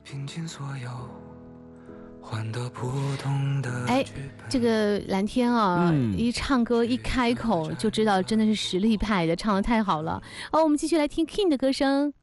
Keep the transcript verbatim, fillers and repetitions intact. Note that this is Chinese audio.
拼尽所有换得普通的。 哎，这个蓝天啊， 嗯一唱歌一开口就知道真的是实力派的，唱得太好了。好，我们继续来听 King 的歌声。